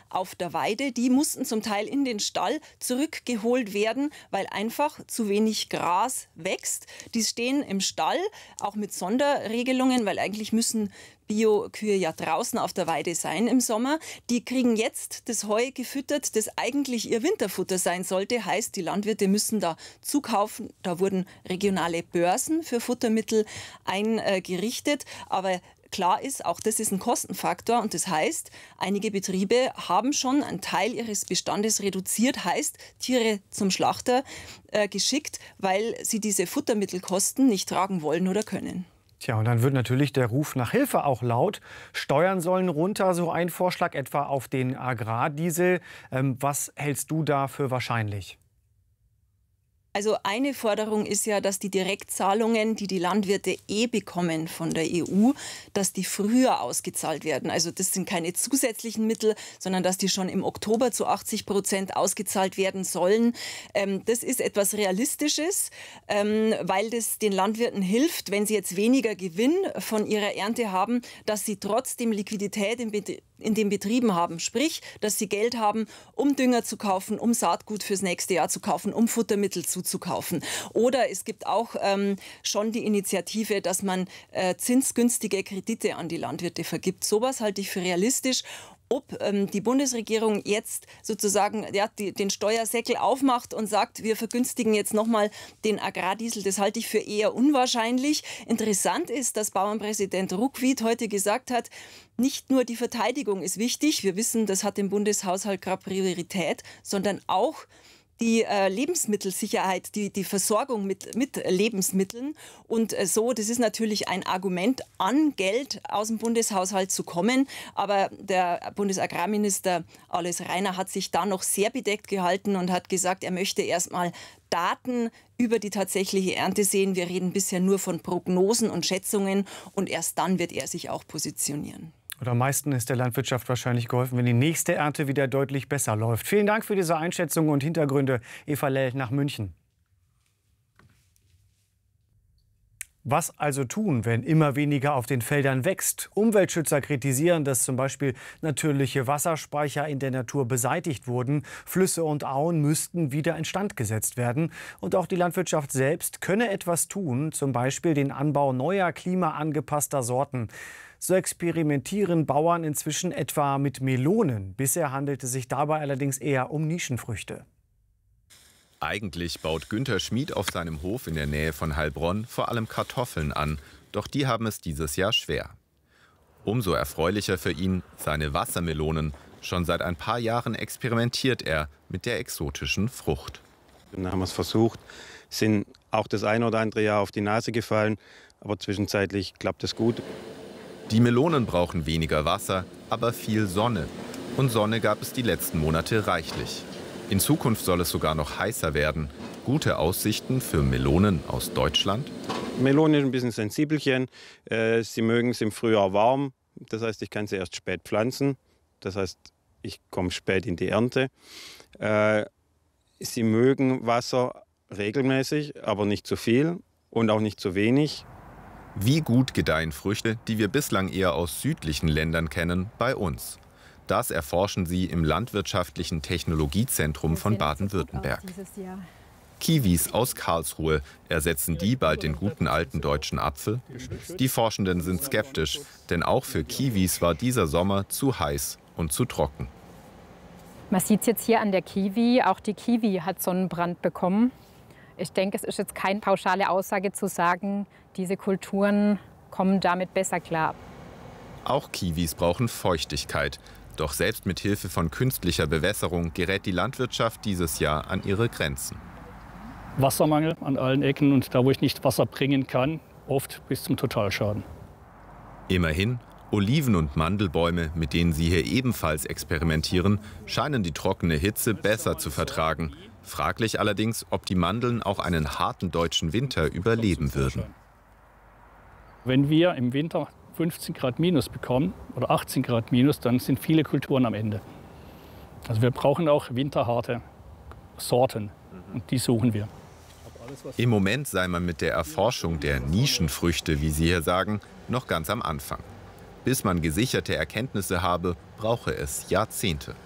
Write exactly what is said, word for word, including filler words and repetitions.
auf der Weide. Die mussten zum Teil in den Stall zurückgeholt werden, weil einfach zu wenig Gras wächst. Die stehen im Stall, auch mit Sonderregelungen, weil eigentlich müssen Bio-Kühe ja draußen auf der Weide sein im Sommer. Die kriegen jetzt das Heu gefüttert, das eigentlich ihr Winterfutter sein sollte. Heißt, die Landwirte müssen da zukaufen. Da wurden regionale Börsen für Futtermittel eingerichtet. Aber klar ist, auch das ist ein Kostenfaktor. Und das heißt, einige Betriebe haben schon einen Teil ihres Bestandes reduziert. Heißt, Tiere zum Schlachter äh, geschickt, weil sie diese Futtermittelkosten nicht tragen wollen oder können. Tja, und dann wird natürlich der Ruf nach Hilfe auch laut. Steuern sollen runter, so ein Vorschlag etwa auf den Agrardiesel. Ähm, was hältst du da für wahrscheinlich? Also eine Forderung ist ja, dass die Direktzahlungen, die die Landwirte eh bekommen von der E U, dass die früher ausgezahlt werden. Also das sind keine zusätzlichen Mittel, sondern dass die schon im Oktober zu achtzig Prozent ausgezahlt werden sollen. Ähm, das ist etwas Realistisches, ähm, weil das den Landwirten hilft, wenn sie jetzt weniger Gewinn von ihrer Ernte haben, dass sie trotzdem Liquidität im Betrieb in den Betrieben haben. Sprich, dass sie Geld haben, um Dünger zu kaufen, um Saatgut fürs nächste Jahr zu kaufen, um Futtermittel zuzukaufen. Oder es gibt auch ähm, schon die Initiative, dass man äh, zinsgünstige Kredite an die Landwirte vergibt. Sowas halte ich für realistisch. Ob ähm, die Bundesregierung jetzt sozusagen ja, die, den Steuersäckel aufmacht und sagt, wir vergünstigen jetzt nochmal den Agrardiesel, das halte ich für eher unwahrscheinlich. Interessant ist, dass Bauernpräsident Ruckwied heute gesagt hat, nicht nur die Verteidigung ist wichtig, wir wissen, das hat im Bundeshaushalt gerade Priorität, sondern auch die äh, Lebensmittelsicherheit, die, die Versorgung mit, mit Lebensmitteln. Und äh, so, das ist natürlich ein Argument, an Geld aus dem Bundeshaushalt zu kommen. Aber der Bundesagrarminister Alois Rainer hat sich da noch sehr bedeckt gehalten und hat gesagt, er möchte erst mal Daten über die tatsächliche Ernte sehen. Wir reden bisher nur von Prognosen und Schätzungen und erst dann wird er sich auch positionieren. Oder am meisten ist der Landwirtschaft wahrscheinlich geholfen, wenn die nächste Ernte wieder deutlich besser läuft. Vielen Dank für diese Einschätzung und Hintergründe, Eva Lell nach München. Was also tun, wenn immer weniger auf den Feldern wächst? Umweltschützer kritisieren, dass zum Beispiel natürliche Wasserspeicher in der Natur beseitigt wurden. Flüsse und Auen müssten wieder instand gesetzt werden. Und auch die Landwirtschaft selbst könne etwas tun, zum Beispiel den Anbau neuer klimaangepasster Sorten. So experimentieren Bauern inzwischen etwa mit Melonen. Bisher handelte es sich dabei allerdings eher um Nischenfrüchte. Eigentlich baut Günter Schmid auf seinem Hof in der Nähe von Heilbronn vor allem Kartoffeln an. Doch die haben es dieses Jahr schwer. Umso erfreulicher für ihn seine Wassermelonen. Schon seit ein paar Jahren experimentiert er mit der exotischen Frucht. Dann haben wir es versucht, sind auch das ein oder andere Jahr auf die Nase gefallen. Aber zwischenzeitlich klappt es gut. Die Melonen brauchen weniger Wasser, aber viel Sonne. Und Sonne gab es die letzten Monate reichlich. In Zukunft soll es sogar noch heißer werden. Gute Aussichten für Melonen aus Deutschland? Melonen sind ein bisschen sensibelchen. Sie mögen es im Frühjahr warm. Das heißt, ich kann sie erst spät pflanzen. Das heißt, ich komme spät in die Ernte. Sie mögen Wasser regelmäßig, aber nicht zu viel und auch nicht zu wenig. Wie gut gedeihen Früchte, die wir bislang eher aus südlichen Ländern kennen, bei uns? Das erforschen sie im Landwirtschaftlichen Technologiezentrum von Baden-Württemberg. Kiwis aus Karlsruhe, ersetzen die bald den guten alten deutschen Apfel? Die Forschenden sind skeptisch, denn auch für Kiwis war dieser Sommer zu heiß und zu trocken. Man sieht es jetzt hier an der Kiwi, auch die Kiwi hat Sonnenbrand bekommen. Ich denke, es ist jetzt keine pauschale Aussage zu sagen, diese Kulturen kommen damit besser klar. Auch Kiwis brauchen Feuchtigkeit. Doch selbst mit Hilfe von künstlicher Bewässerung gerät die Landwirtschaft dieses Jahr an ihre Grenzen. Wassermangel an allen Ecken und da, wo ich nicht Wasser bringen kann, oft bis zum Totalschaden. Immerhin, Oliven- und Mandelbäume, mit denen sie hier ebenfalls experimentieren, scheinen die trockene Hitze besser zu vertragen. Fraglich allerdings, ob die Mandeln auch einen harten deutschen Winter überleben würden. Wenn wir im Winter fünfzehn Grad minus bekommen oder achtzehn Grad minus, dann sind viele Kulturen am Ende. Also wir brauchen auch winterharte Sorten und die suchen wir. Im Moment sei man mit der Erforschung der Nischenfrüchte, wie Sie hier sagen, noch ganz am Anfang. Bis man gesicherte Erkenntnisse habe, brauche es Jahrzehnte.